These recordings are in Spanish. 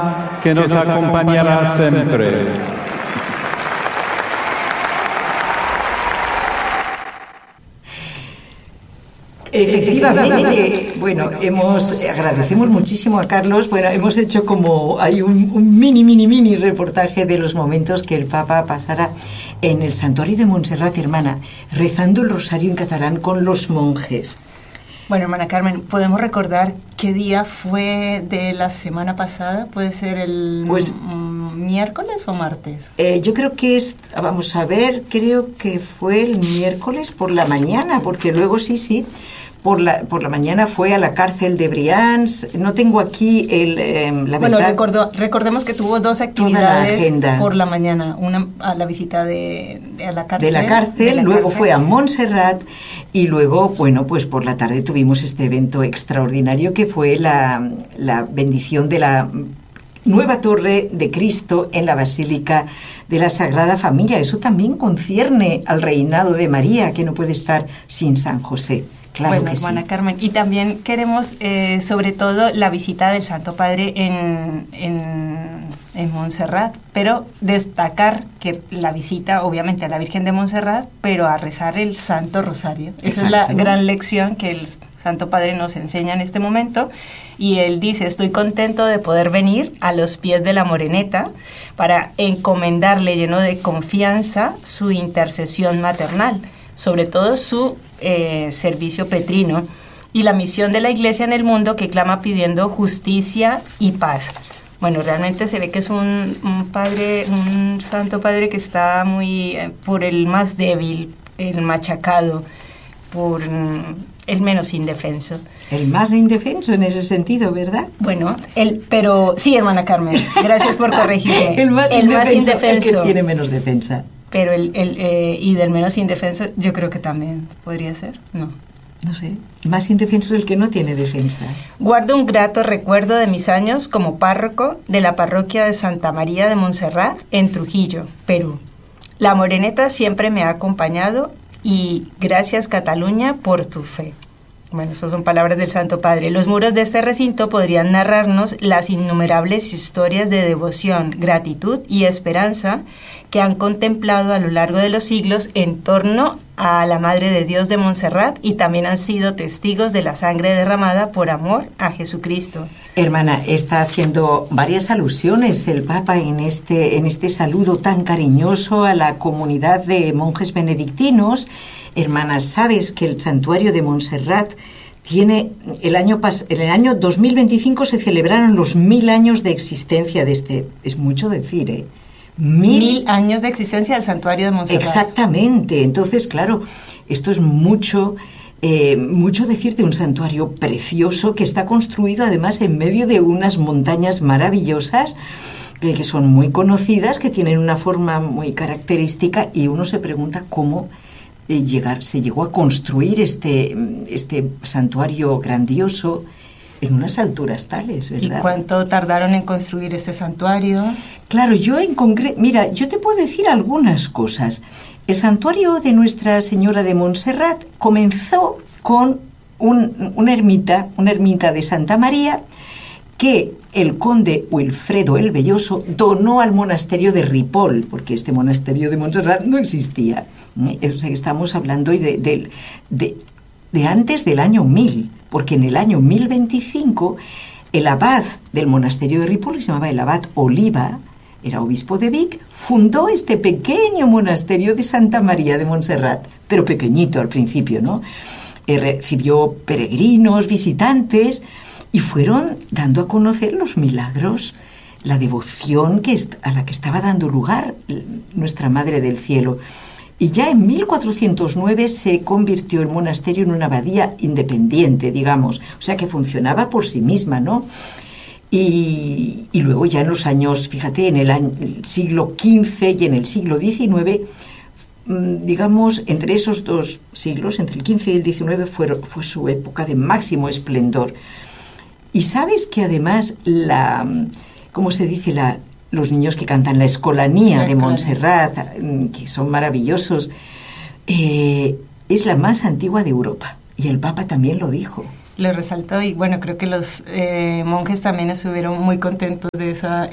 que nos acompañará siempre. Efectivamente, bueno, agradecemos muchísimo a Carlos. Bueno, hemos hecho como hay un mini reportaje de los momentos que el Papa pasara en el santuario de Montserrat, hermana, rezando el rosario en catalán con los monjes. Bueno, hermana Carmen, ¿podemos recordar qué día fue de la semana pasada? ¿Puede ser el miércoles o martes? Yo creo que vamos a ver, creo que fue el miércoles por la mañana, porque luego sí, por la mañana fue a la cárcel de Brians. No tengo aquí la verdad. Bueno, recordemos que tuvo dos actividades por la mañana. Una a la visita a la cárcel. De la cárcel, luego fue a Montserrat y luego, bueno, pues por la tarde tuvimos este evento extraordinario que fue la bendición de la nueva torre de Cristo en la Basílica de la Sagrada Familia. Eso también concierne al reinado de María, que no puede estar sin San José. Claro, bueno, hermana sí. Carmen, y también queremos sobre todo la visita del Santo Padre en Montserrat, pero destacar que la visita obviamente a la Virgen de Montserrat, pero a rezar el Santo Rosario. Esa es la gran lección que el Santo Padre nos enseña en este momento, y él dice: estoy contento de poder venir a los pies de la Moreneta para encomendarle lleno de confianza su intercesión maternal, sobre todo su servicio petrino y la misión de la Iglesia en el mundo, que clama pidiendo justicia y paz. Bueno, realmente se ve que es un Santo Padre que está muy por el más débil, el machacado, por el menos indefenso. El más indefenso en ese sentido, ¿verdad? Bueno, pero sí, hermana Carmen, gracias por corregirme. el más indefenso, el que tiene menos defensa. Pero y del menos indefenso, yo creo que también podría ser, No sé, el más indefenso es el que no tiene defensa. Guardo un grato recuerdo de mis años como párroco de la parroquia de Santa María de Montserrat en Trujillo, Perú. La Moreneta siempre me ha acompañado y gracias, Cataluña, por tu fe. Bueno, estas son palabras del Santo Padre. Los muros de este recinto podrían narrarnos las innumerables historias de devoción, gratitud y esperanza que han contemplado a lo largo de los siglos en torno a la Madre de Dios de Montserrat, y también han sido testigos de la sangre derramada por amor a Jesucristo. Hermana, está haciendo varias alusiones el Papa en este saludo tan cariñoso a la comunidad de monjes benedictinos. Hermana, ¿sabes que el santuario de Montserrat tiene en el año 2025 se celebraron los 1000 años de existencia de este? Es mucho decir, ¿eh? 1000 años de existencia del santuario de Montserrat. Exactamente. Entonces, claro, esto es mucho decir de un santuario precioso que está construido además en medio de unas montañas maravillosas que son muy conocidas, que tienen una forma muy característica, y uno se pregunta cómo se llegó a construir este santuario grandioso en unas alturas tales, ¿verdad? ¿Y cuánto tardaron en construir este santuario? Claro, yo en concreto, mira, yo te puedo decir algunas cosas. El santuario de Nuestra Señora de Montserrat comenzó con una ermita de Santa María que el conde Wilfredo el Belloso donó al monasterio de Ripoll, porque este monasterio de Montserrat no existía. O sea, estamos hablando de antes del año 1000, porque en el año 1025 el abad del monasterio de Ripoll, que se llamaba el abad Oliva, era obispo de Vic, fundó este pequeño monasterio de Santa María de Montserrat, pero pequeñito al principio, ¿no? Recibió peregrinos, visitantes, y fueron dando a conocer los milagros, la devoción a la que estaba dando lugar nuestra Madre del Cielo. Y ya en 1409 se convirtió el monasterio en una abadía independiente, digamos, o sea que funcionaba por sí misma, ¿no? Y luego ya en los años, fíjate, en el siglo XV y en el siglo XIX, digamos, entre esos dos siglos, entre el XV y el XIX, fue su época de máximo esplendor. Y sabes que además ¿cómo se dice? Los niños que cantan la Escolanía de Montserrat, que son maravillosos, es la más antigua de Europa. Y el Papa también lo dijo. lo resaltó y bueno, creo que los monjes también estuvieron muy contentos de esa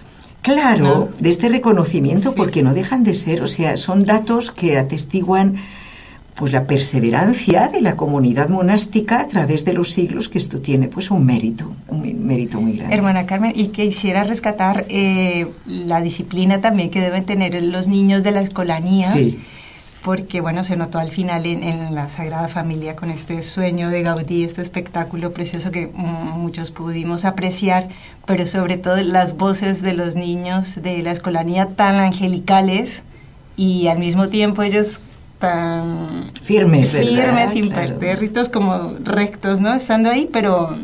Claro, de este reconocimiento, porque no dejan de ser, o sea, son datos que atestiguan pues la perseverancia de la comunidad monástica a través de los siglos, que esto tiene pues un mérito muy grande. Hermana Carmen, y quisiera rescatar la disciplina también que deben tener los niños de la escolanía. Sí. Porque, bueno, se notó al final en la Sagrada Familia con este sueño de Gaudí, este espectáculo precioso que muchos pudimos apreciar, pero sobre todo las voces de los niños de la escolanía tan angelicales y al mismo tiempo ellos tan firmes, impertérritos, como rectos, ¿no? Estando ahí, pero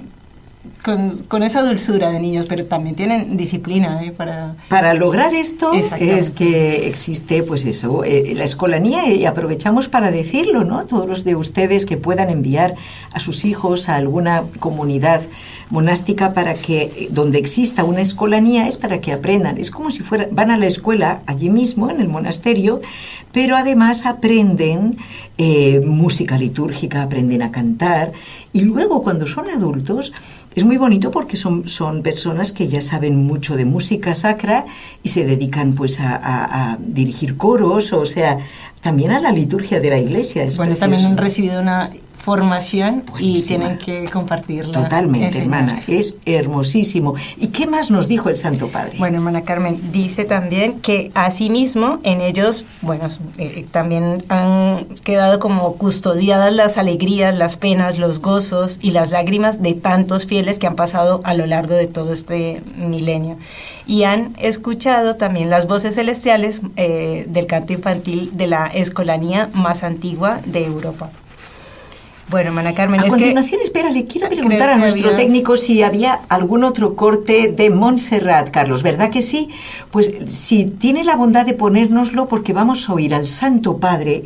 con esa dulzura de niños, pero también tienen disciplina para lograr esto. Es que existe pues eso, la escolanía, y aprovechamos para decirlo, ¿no? Todos los de ustedes que puedan enviar a sus hijos a alguna comunidad monástica, para que donde exista una escolanía, es para que aprendan, es como si van a la escuela allí mismo en el monasterio, pero además aprenden música litúrgica, aprenden a cantar, y luego cuando son adultos es muy bonito porque son personas que ya saben mucho de música sacra y se dedican pues a dirigir coros, o sea, también a la liturgia de la iglesia. Es bueno, precioso. También han recibido una formación Buenísima. Y tienen que compartirla. Totalmente, hermana, es hermosísimo. ¿Y qué más nos dijo el Santo Padre? Bueno, hermana Carmen, dice también que asimismo en ellos, bueno, también han quedado como custodiadas las alegrías, las penas, los gozos y las lágrimas de tantos fieles que han pasado a lo largo de todo este milenio. Y han escuchado también las voces celestiales del canto infantil de la escolanía más antigua de Europa. Bueno, hermana Carmen, a continuación, espera, le quiero preguntar a nuestro técnico si había algún otro corte de Montserrat, Carlos, ¿verdad que sí? Pues si tiene la bondad de ponérnoslo, porque vamos a oír al Santo Padre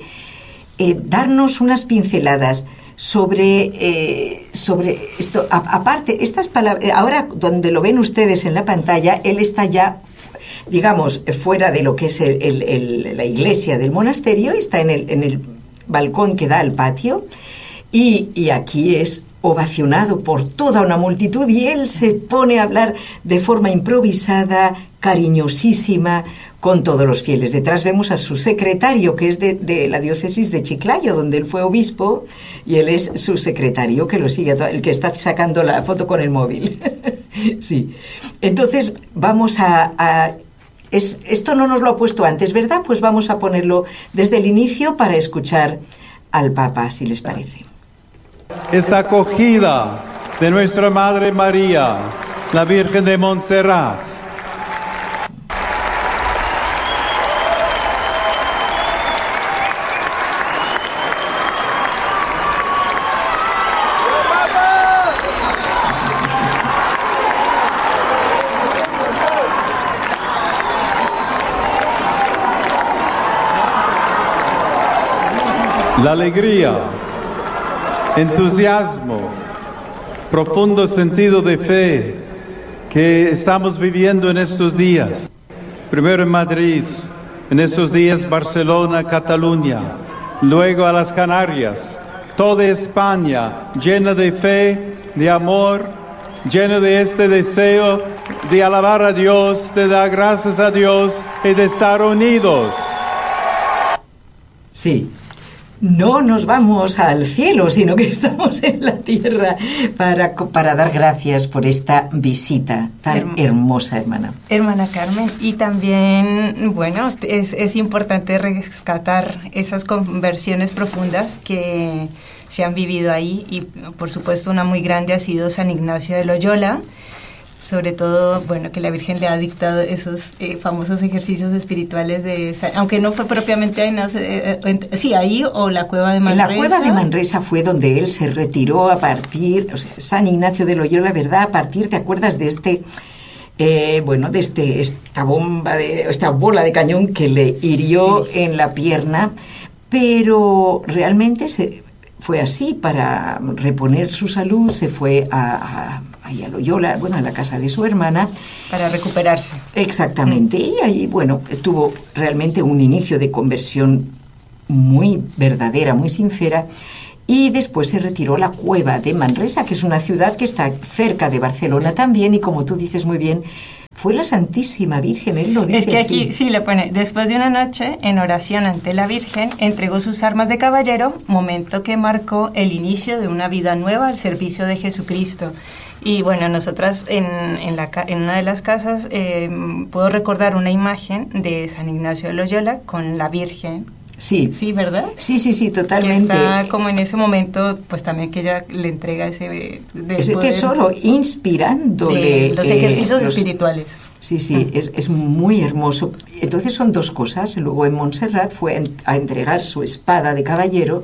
darnos unas pinceladas sobre esto. Aparte, estas palabras, ahora donde lo ven ustedes en la pantalla, él está ya, digamos, fuera de lo que es la iglesia del monasterio, está en el balcón que da al patio. Y aquí es ovacionado por toda una multitud y él se pone a hablar de forma improvisada, cariñosísima, con todos los fieles. Detrás vemos a su secretario, que es de la diócesis de Chiclayo, donde él fue obispo, y él es su secretario, que lo sigue, el que está sacando la foto con el móvil. Sí. Entonces, vamos esto no nos lo ha puesto antes, ¿verdad? Pues vamos a ponerlo desde el inicio para escuchar al Papa, si les parece. Esta acogida de nuestra Madre María, la Virgen de Montserrat. La alegría, entusiasmo, profundo sentido de fe que estamos viviendo en estos días. Primero en Madrid, en estos días Barcelona, Cataluña, luego a las Canarias, toda España llena de fe, de amor, llena de este deseo de alabar a Dios, de dar gracias a Dios y de estar unidos. Sí. No nos vamos al cielo, sino que estamos en la tierra para dar gracias por esta visita tan hermosa, hermana. Hermana Carmen, y también, bueno, es importante rescatar esas conversiones profundas que se han vivido ahí, y por supuesto una muy grande ha sido San Ignacio de Loyola. Sobre todo, bueno, que la Virgen le ha dictado esos famosos ejercicios espirituales aunque no fue propiamente ahí, no sé, sí, ahí o la cueva de Manresa. En la cueva de Manresa fue donde él se retiró a partir, o sea, San Ignacio de Loyola, ¿verdad? A partir, ¿te acuerdas de esta bola de cañón que le hirió en la pierna? Pero realmente fue así, para reponer su salud, se fue ahí a Loyola, bueno, a la casa de su hermana. Para recuperarse. Exactamente. Y ahí, bueno, tuvo realmente un inicio de conversión muy verdadera, muy sincera. y después se retiró a la cueva de Manresa, que es una ciudad que está cerca de Barcelona también, y como tú dices muy bien, fue la Santísima Virgen, él lo dice. Es que así. aquí sí le pone, después de una noche en oración ante la Virgen, entregó sus armas de caballero, momento que marcó el inicio de una vida nueva al servicio de Jesucristo. Y bueno, nosotras en una de las casas puedo recordar una imagen de San Ignacio de Loyola con la Virgen. Sí. Sí, ¿verdad? Sí, totalmente. Que está como en ese momento, pues también que ella le entrega ese tesoro, inspirándole. Los ejercicios espirituales. Sí, es muy hermoso. Entonces son dos cosas. Luego en Montserrat fue a entregar su espada de caballero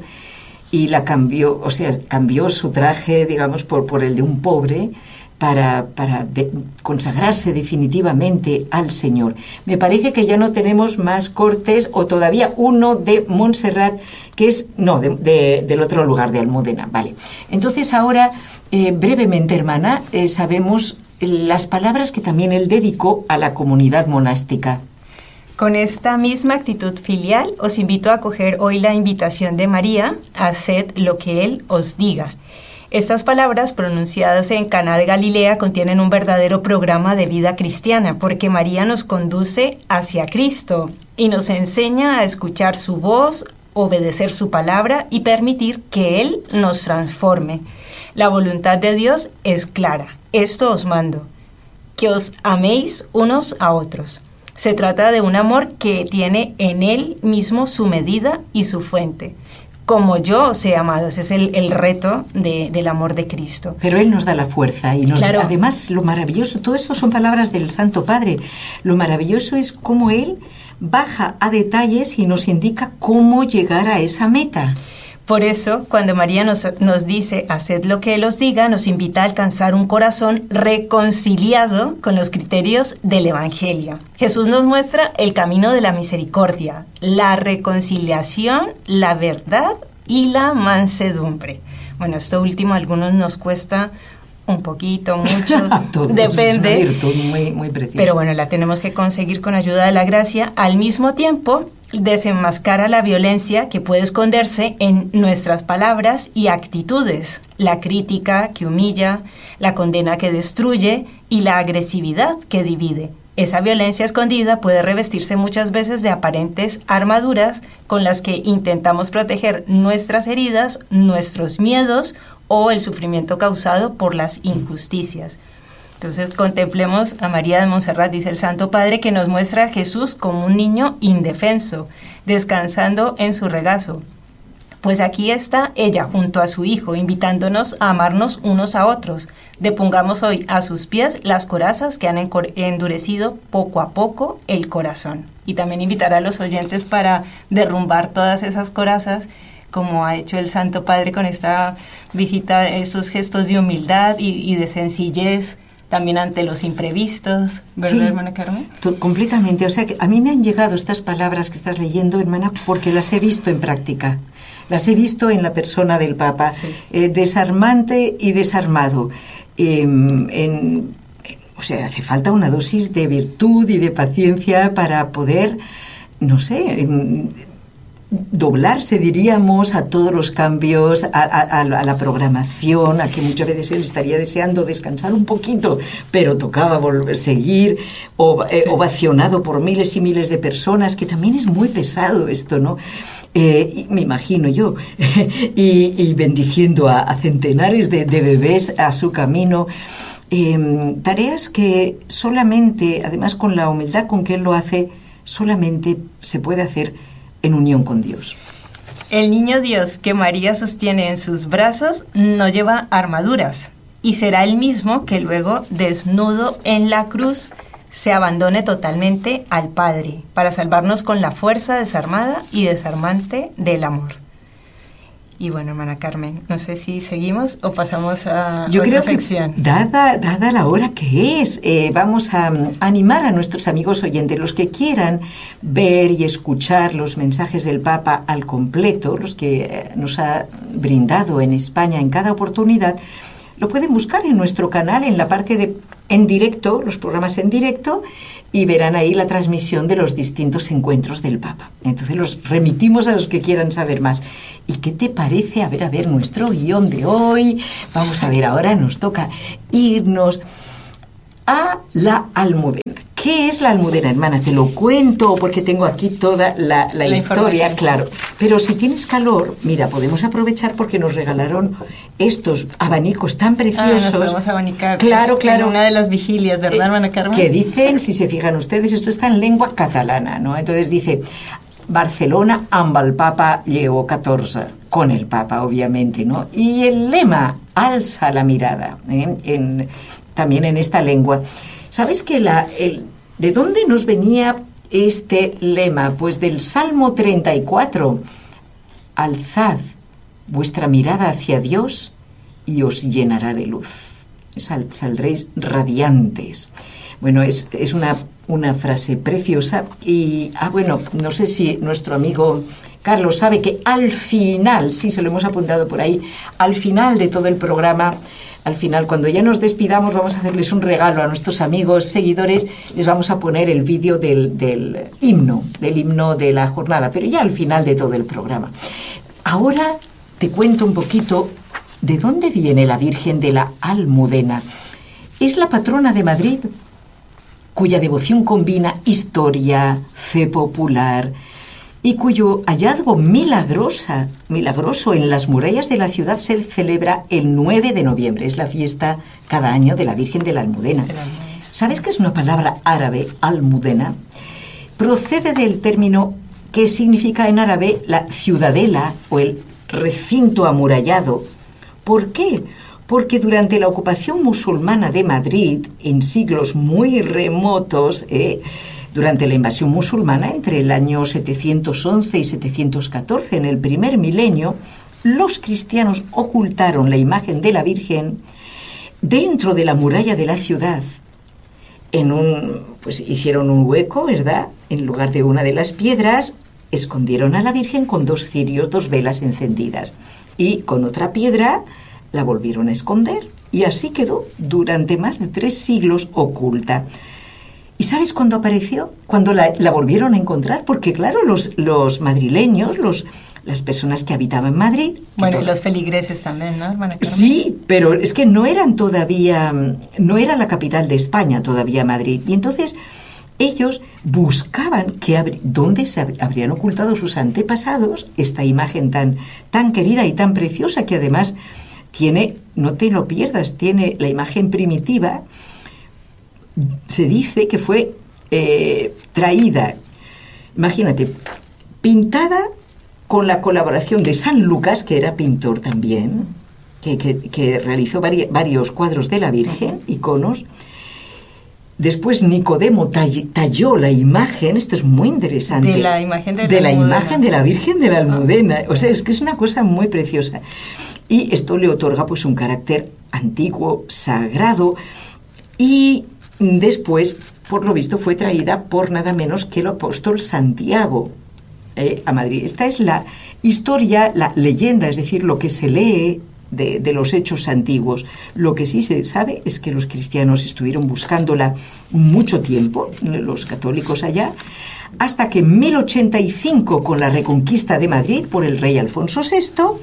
y la cambió, o sea, cambió su traje, digamos, por el de un pobre, para consagrarse definitivamente al Señor. Me parece que ya no tenemos más cortes, o todavía uno de Montserrat, que es, no, del otro lugar, de Almudena, vale. Entonces ahora, brevemente, hermana, sabemos las palabras que también él dedicó a la comunidad monástica. Con esta misma actitud filial, os invito a acoger hoy la invitación de María: haced lo que Él os diga. Estas palabras, pronunciadas en Caná de Galilea, contienen un verdadero programa de vida cristiana, porque María nos conduce hacia Cristo y nos enseña a escuchar su voz, obedecer su palabra y permitir que Él nos transforme. La voluntad de Dios es clara. Esto os mando, que os améis unos a otros. Se trata de un amor que tiene en Él mismo su medida y su fuente. Como yo os he amado, ese es el reto del amor de Cristo. Pero Él nos da la fuerza y claro. Además, lo maravilloso, todo esto son palabras del Santo Padre, lo maravilloso es cómo Él baja a detalles y nos indica cómo llegar a esa meta. Por eso, cuando María nos dice, haced lo que Él os diga, nos invita a alcanzar un corazón reconciliado con los criterios del Evangelio. Jesús nos muestra el camino de la misericordia, la reconciliación, la verdad y la mansedumbre. Bueno, esto último a algunos nos cuesta un poquito, mucho, depende. Es una virtud muy preciosa. Pero bueno, la tenemos que conseguir con ayuda de la gracia. Al mismo tiempo, desenmascara la violencia que puede esconderse en nuestras palabras y actitudes, la crítica que humilla, la condena que destruye y la agresividad que divide. Esa violencia escondida puede revestirse muchas veces de aparentes armaduras con las que intentamos proteger nuestras heridas, nuestros miedos o el sufrimiento causado por las injusticias. Entonces contemplemos a María de Montserrat, dice el Santo Padre, que nos muestra a Jesús como un niño indefenso, descansando en su regazo. Pues aquí está ella junto a su Hijo, invitándonos a amarnos unos a otros. Depongamos hoy a sus pies las corazas que han endurecido poco a poco el corazón. Y también invitar a los oyentes para derrumbar todas esas corazas, como ha hecho el Santo Padre con esta visita, estos gestos de humildad y de sencillez, también ante los imprevistos, ¿verdad, sí, hermana Carmen? Completamente. O sea, que a mí me han llegado estas palabras que estás leyendo, hermana, porque las he visto en práctica. Las he visto en la persona del Papa, sí. Desarmante y desarmado. O sea, hace falta una dosis de virtud y de paciencia para poder, no sé, doblarse, diríamos, a todos los cambios, a la programación, a que muchas veces él estaría deseando descansar un poquito, pero tocaba seguir, ovacionado por miles y miles de personas, que también es muy pesado esto, ¿no? Me imagino yo, y bendiciendo a centenares de bebés a su camino, tareas que solamente, además con la humildad con que él lo hace, solamente se puede hacer en unión con Dios. El niño Dios que María sostiene en sus brazos no lleva armaduras y será el mismo que luego, desnudo en la cruz, se abandone totalmente al Padre para salvarnos con la fuerza desarmada y desarmante del amor. Y bueno, hermana Carmen, no sé si seguimos o pasamos a otra sección. Dada la hora que es, vamos a animar a nuestros amigos oyentes, los que quieran ver y escuchar los mensajes del Papa al completo, los que nos ha brindado en España en cada oportunidad, lo pueden buscar en nuestro canal, en la parte de en directo, los programas en directo, y verán ahí la transmisión de los distintos encuentros del Papa. Entonces los remitimos a los que quieran saber más. ¿Y qué te parece? A ver, nuestro guión de hoy. Vamos a ver, ahora nos toca irnos a la Almudena. ¿Qué es la Almudena, hermana? Te lo cuento porque tengo aquí toda la historia, claro. Pero si tienes calor, mira, podemos aprovechar porque nos regalaron estos abanicos tan preciosos. Nos podemos abanicar. Claro. En una de las vigilias, ¿verdad, hermana Carmen? Que dicen, si se fijan ustedes, esto está en lengua catalana, ¿no? Entonces dice, Barcelona amb el Papa Lleó XIV, con el Papa, obviamente, ¿no? Y el lema, alza la mirada, también en esta lengua. ¿Sabes que de dónde nos venía este lema? Pues del Salmo 34. Alzad vuestra mirada hacia Dios y os llenará de luz. Saldréis radiantes. Bueno, es una frase preciosa y, bueno, no sé si nuestro amigo Carlos sabe que al final, sí, se lo hemos apuntado por ahí, al final de todo el programa, al final, cuando ya nos despidamos, vamos a hacerles un regalo a nuestros amigos, seguidores, les vamos a poner el vídeo del himno de la jornada, pero ya al final de todo el programa. Ahora te cuento un poquito de dónde viene la Virgen de la Almudena. Es la patrona de Madrid, cuya devoción combina historia, fe popular, y cuyo hallazgo milagroso en las murallas de la ciudad se celebra el 9 de noviembre. Es la fiesta cada año de la Virgen de la Almudena. ¿Sabes qué es una palabra árabe, almudena? Procede del término que significa en árabe la ciudadela o el recinto amurallado. ¿Por qué? Porque durante la ocupación musulmana de Madrid, en siglos muy remotos, durante la invasión musulmana, entre el año 711 y 714, en el primer milenio, los cristianos ocultaron la imagen de la Virgen dentro de la muralla de la ciudad. Pues hicieron un hueco, ¿verdad? En lugar de una de las piedras, escondieron a la Virgen con 2 cirios, 2 velas encendidas. Y con otra piedra la volvieron a esconder. Y así quedó durante más de 3 siglos oculta. ¿Y sabes cuándo apareció? Cuando la volvieron a encontrar, porque claro, los madrileños, las personas que habitaban en Madrid... Bueno, y los feligreses también, ¿no, hermana Carmen? Sí, pero es que no era la capital de España todavía Madrid. Y entonces ellos buscaban dónde se habrían ocultado sus antepasados esta imagen tan querida y tan preciosa, que además tiene, no te lo pierdas, tiene la imagen primitiva. Se dice que fue traída, imagínate, pintada con la colaboración de San Lucas, que era pintor también, que realizó varios cuadros de la Virgen, iconos. Después Nicodemo talló la imagen, esto es muy interesante, de la imagen de la Virgen de la Almudena. O sea, es que es una cosa muy preciosa. Y esto le otorga pues un carácter antiguo, sagrado, y después, por lo visto, fue traída por nada menos que el apóstol Santiago a Madrid. Esta es la historia, la leyenda, es decir, lo que se lee de los hechos antiguos. Lo que sí se sabe es que los cristianos estuvieron buscándola mucho tiempo, los católicos allá, hasta que en 1085, con la reconquista de Madrid por el rey Alfonso VI,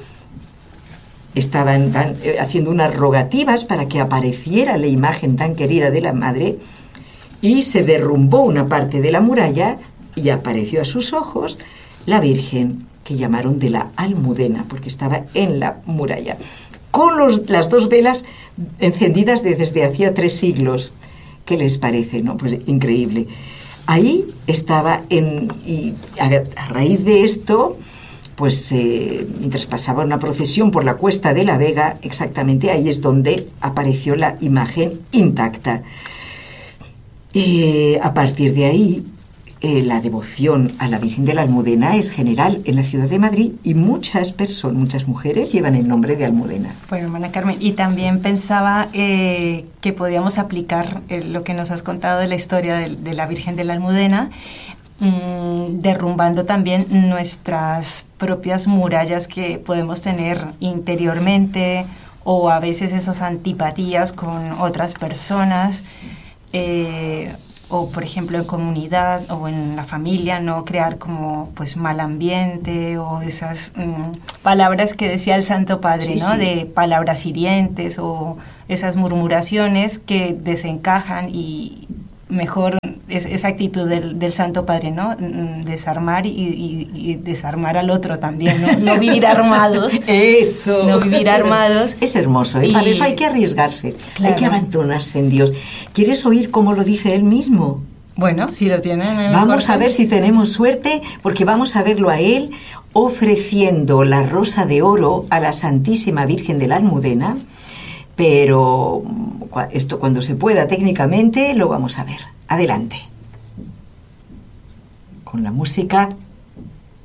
estaban haciendo unas rogativas para que apareciera la imagen tan querida de la Madre, y se derrumbó una parte de la muralla y apareció a sus ojos la Virgen, que llamaron de la Almudena, porque estaba en la muralla, con las 2 velas encendidas desde hacía 3 siglos. ¿Qué les parece, no? Pues increíble. Ahí estaba, y a raíz de esto, pues mientras pasaba una procesión por la Cuesta de la Vega, exactamente ahí es donde apareció la imagen intacta. A partir de ahí, la devoción a la Virgen de la Almudena es general en la ciudad de Madrid, y muchas mujeres llevan el nombre de Almudena. Bueno, hermana Carmen, y también pensaba que podíamos aplicar lo que nos has contado de la historia de la Virgen de la Almudena, derrumbando también nuestras propias murallas que podemos tener interiormente o a veces esas antipatías con otras personas, o por ejemplo en comunidad o en la familia, no crear como pues mal ambiente, o esas palabras que decía el Santo Padre, sí, ¿no? Sí. De palabras hirientes o esas murmuraciones que desencajan, y mejor esa actitud del Santo Padre, ¿no? Desarmar y desarmar al otro también, ¿no? No vivir armados. Eso. No vivir armados. Es hermoso, ¿eh? Y... Para eso hay que arriesgarse, Claro. hay que abandonarse en Dios. ¿Quieres oír cómo lo dice él mismo? Bueno, si lo tienen en el Vamos corte. a ver si tenemos suerte, porque vamos a verlo a él ofreciendo la rosa de oro a la Santísima Virgen de la Almudena, pero esto cuando se pueda técnicamente lo vamos a ver. Adelante. Con la música